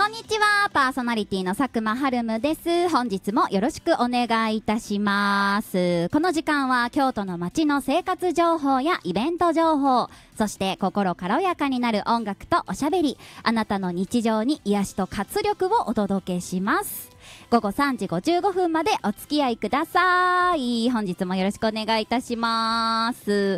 こんにちは、パーソナリティの佐久間春夢です。本日もよろしくお願いいたします。この時間は京都の街の生活情報やイベント情報、そして心軽やかになる音楽とおしゃべり、あなたの日常に癒しと活力をお届けします。午後3時55分までお付き合いください。本日もよろしくお願いいたします。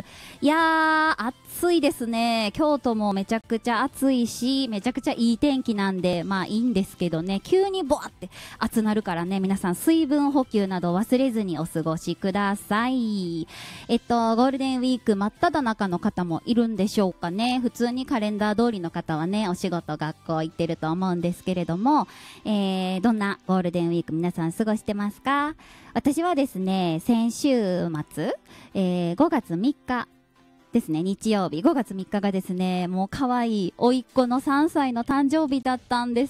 いやー、暑いですね。京都もめちゃくちゃ暑いし、めちゃくちゃいい天気なんで、まあいいんですけどね、急にボワって暑なるからね、皆さん水分補給など忘れずにお過ごしください。ゴールデンウィーク真っ只中の方もいるんでしょうかね。普通にカレンダー通りの方はね、お仕事学校行ってると思うんですけれども、どんなゴールデンウィーク皆さん過ごしてますか？私はですね、先週末、5月3日ですね、日曜日5月3日がですね、もう可愛い甥っ子の3歳の誕生日だったんです。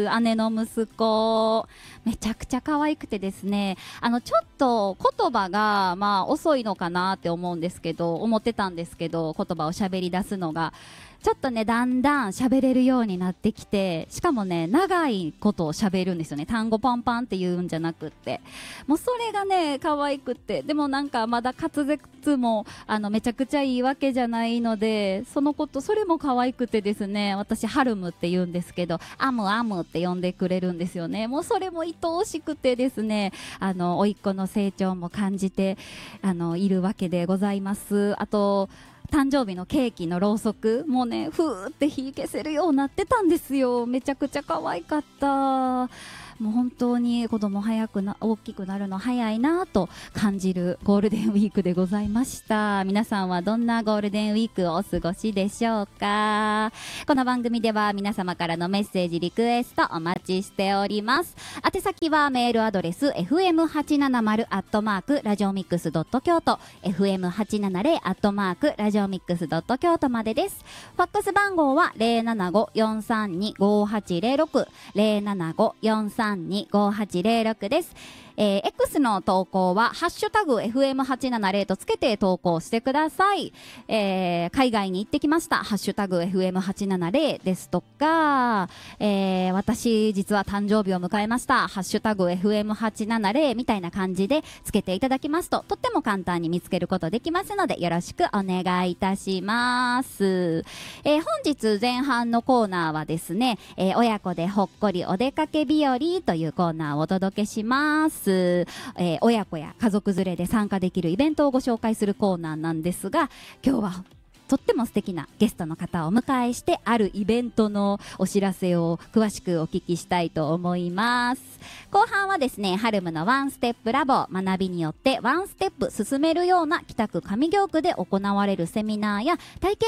姉の息子、めちゃくちゃ可愛くてですね、ちょっと言葉がまあ遅いのかなって思ってたんですけど、言葉を喋り出すのがちょっとね、だんだん喋れるようになってきて、しかもね、長いことを喋るんですよね。単語パンパンって言うんじゃなくって、もうそれがね、可愛くって、でもなんかまだ滑舌もめちゃくちゃいいわけじゃないので、それも可愛くてですね、私ハルムって言うんですけど、アムアムって呼んでくれるんですよね。もうそれも愛おしくてですね、甥っ子の成長も感じているわけでございます。あと誕生日のケーキのろうそくもうね、ふーって火消せるようになってたんですよ。めちゃくちゃ可愛かった。もう本当に子供大きくなるの早いなと感じるゴールデンウィークでございました。皆さんはどんなゴールデンウィークをお過ごしでしょうか？この番組では皆様からのメッセージリクエストお待ちしております。宛先はメールアドレス fm870@radiomix.kyoto fm870@radiomix.kyoto までです。ファックス番号は 075-432-5806 075-432-5806 です。X の投稿はハッシュタグ FM870 とつけて投稿してください。海外に行ってきましたハッシュタグ FM870 ですとか、私実は誕生日を迎えましたハッシュタグ FM870 みたいな感じでつけていただきますと、とっても簡単に見つけることできますのでよろしくお願いいたします。本日前半のコーナーはですね、親子でほっこりお出かけ日和というコーナーをお届けします。親子や家族連れで参加できるイベントをご紹介するコーナーなんですが、今日はとっても素敵なゲストの方をお迎えして、あるイベントのお知らせを詳しくお聞きしたいと思います。後半はですね、ハルムのワンステップラボ、学びによってワンステップ進めるような北区上京区で行われるセミナーや体験